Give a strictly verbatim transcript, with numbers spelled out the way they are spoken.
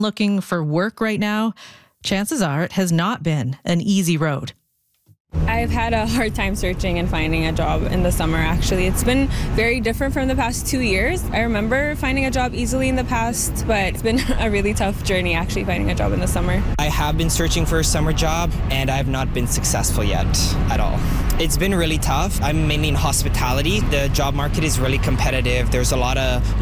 looking for work right now, chances are it has not been an easy road. I've had a hard time searching and finding a job in the summer, actually. It's been very different from the past two years. I remember finding a job easily in the past, but it's been a really tough journey actually finding a job in the summer. I have been searching for a summer job and I have not been successful yet at all. It's been really tough. I'm mainly in hospitality. The job market is really competitive. There's a lot of